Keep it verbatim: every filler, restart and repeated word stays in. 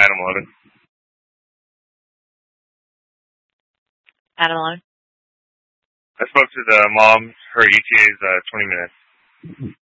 Adam eleven. Adam eleven. I spoke to the mom. Her E T A is uh, twenty minutes.